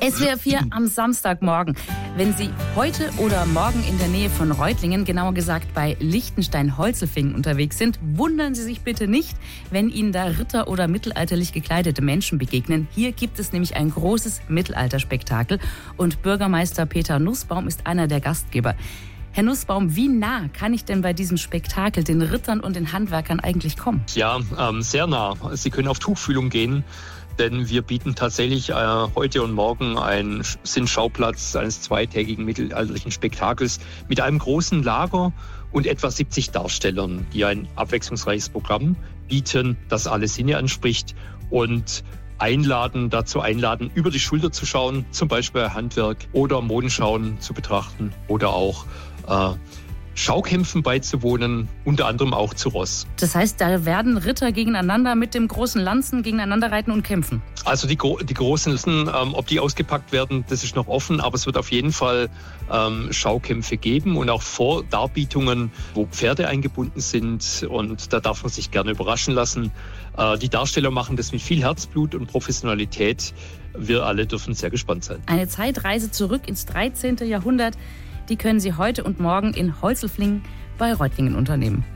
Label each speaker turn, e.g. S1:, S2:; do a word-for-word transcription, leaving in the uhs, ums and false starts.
S1: S W R vier am Samstagmorgen. Wenn Sie heute oder morgen in der Nähe von Reutlingen, genauer gesagt bei Liechtenstein-Holzelfingen unterwegs sind, wundern Sie sich bitte nicht, wenn Ihnen da Ritter oder mittelalterlich gekleidete Menschen begegnen. Hier gibt es nämlich ein großes Mittelalterspektakel und Bürgermeister Peter Nussbaum ist einer der Gastgeber. Herr Nussbaum, wie nah kann ich denn bei diesem Spektakel den Rittern und den Handwerkern eigentlich kommen?
S2: Ja, ähm, sehr nah. Sie können auf Tuchfühlung gehen. Denn wir bieten tatsächlich äh, heute und morgen einen Sinnschauplatz eines zweitägigen mittelalterlichen Spektakels mit einem großen Lager und etwa siebzig Darstellern, die ein abwechslungsreiches Programm bieten, das alle Sinne anspricht und einladen, dazu einladen, über die Schulter zu schauen, zum Beispiel Handwerk oder Modenschauen zu betrachten oder auch äh, Schaukämpfen beizuwohnen, unter anderem auch zu Ross.
S1: Das heißt, da werden Ritter gegeneinander mit dem großen Lanzen gegeneinander reiten und kämpfen?
S2: Also die, die großen Lanzen, ähm, ob die ausgepackt werden, das ist noch offen, aber es wird auf jeden Fall ähm, Schaukämpfe geben und auch Vordarbietungen, wo Pferde eingebunden sind und da darf man sich gerne überraschen lassen. Äh, die Darsteller machen das mit viel Herzblut und Professionalität. Wir alle dürfen sehr gespannt sein.
S1: Eine Zeitreise zurück ins dreizehnten Jahrhundert. Die können Sie heute und morgen in Holzelfingen bei Reutlingen unternehmen.